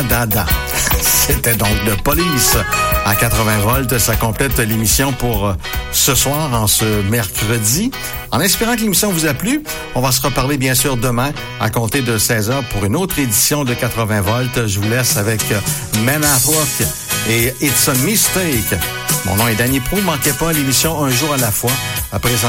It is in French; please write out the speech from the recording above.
Dada. C'était donc de Police à 80 volts. Ça complète l'émission pour ce soir, en ce mercredi. En espérant que l'émission vous a plu, on va se reparler bien sûr demain à compter de 16h pour une autre édition de 80 volts. Je vous laisse avec Men at Work et It's a Mistake. Mon nom est Danny Proulx. Manquez pas l'émission Un jour à la fois. À présent,